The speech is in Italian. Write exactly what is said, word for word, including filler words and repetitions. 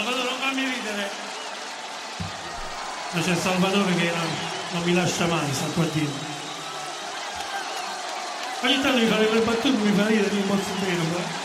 Salvatore, non fammi ridere. Ma c'è Salvatore che non, non mi lascia mai, sta qua dietro. Ogni tanto mi fa le battute, mi fa ridere, mi posso bene,